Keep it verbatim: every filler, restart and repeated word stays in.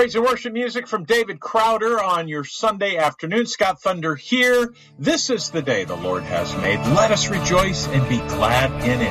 Praise and worship music from David Crowder on your Sunday afternoon. Scott Thunder here. This is the day the Lord has made. Let us rejoice and be glad in it.